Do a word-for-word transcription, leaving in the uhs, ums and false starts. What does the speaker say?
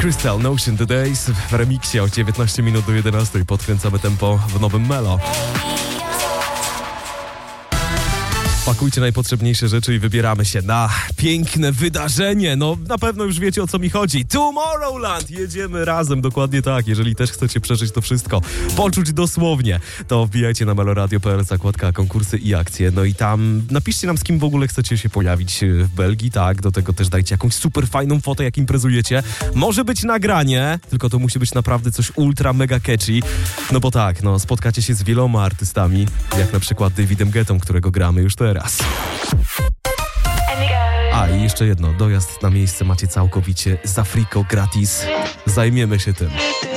Crystal Notion The Days w remiksie o dziewiętnaście minut do jedenastej. Podkręcamy tempo w nowym Melo. Pakujcie najpotrzebniejsze rzeczy i wybieramy się na piękne wydarzenie. No, na pewno już wiecie, o co mi chodzi. Tomorrowland! Jedziemy razem, dokładnie tak. Jeżeli też chcecie przeżyć to wszystko, poczuć dosłownie, to wbijajcie na meloradio kropka p l, zakładka konkursy i akcje. No i tam napiszcie nam, z kim w ogóle chcecie się pojawić w Belgii, tak? Do tego też dajcie jakąś super fajną fotę, jak imprezujecie. Może być nagranie, tylko to musi być naprawdę coś ultra mega catchy. No bo tak, no, spotkacie się z wieloma artystami, jak na przykład Davidem Guettą, którego gramy już teraz. A i jeszcze jedno, dojazd na miejsce macie całkowicie za friko, gratis. Zajmiemy się tym.